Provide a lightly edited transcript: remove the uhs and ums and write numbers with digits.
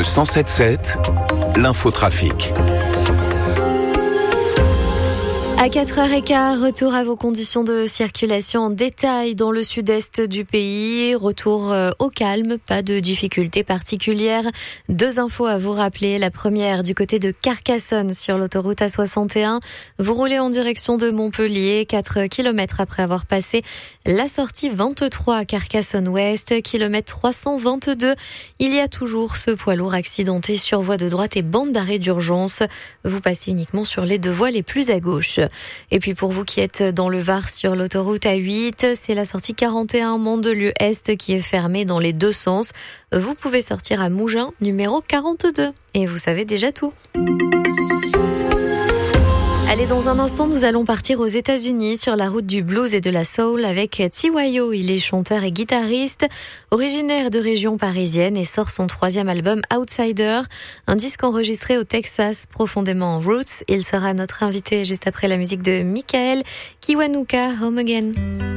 Le 107.7, l'infotrafic. À 4h15, retour à vos conditions de circulation en détail dans le sud-est du pays. Retour au calme, pas de difficultés particulières. 2 infos à vous rappeler. La première, du côté de Carcassonne sur l'autoroute A61. Vous roulez en direction de Montpellier, 4 km après avoir passé la sortie 23 à Carcassonne-Ouest, kilomètre 322. Il y a toujours ce poids lourd accidenté sur voie de droite et bande d'arrêt d'urgence. Vous passez uniquement sur les 2 voies les plus à gauche. Et puis pour vous qui êtes dans le Var sur l'autoroute A8, c'est la sortie 41 Mandelieu-Est qui est fermée dans les 2 sens. Vous pouvez sortir à Mougins, numéro 42. Et vous savez déjà tout. Allez, dans un instant, nous allons partir aux États-Unis sur la route du blues et de la soul avec T.Y.O. Il est chanteur et guitariste, originaire de région parisienne et sort son 3e album Outsider, un disque enregistré au Texas, profondément roots. Il sera notre invité juste après la musique de Michael Kiwanuka, Home Again.